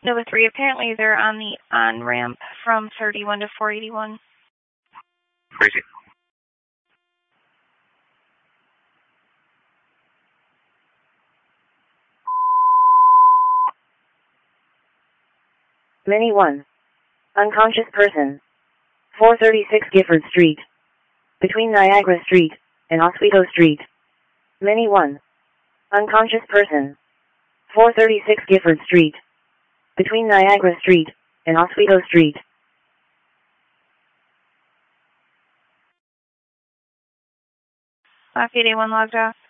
Nova 3, apparently they're on the on-ramp from 31 to 481. Crazy. Mini 1. Unconscious person. 436 Gifford Street. Between Niagara Street and Oswego Street. Mini 1. Unconscious person. 436 Gifford Street. Between Niagara Street and Oswego Street. Lock 881 logged off.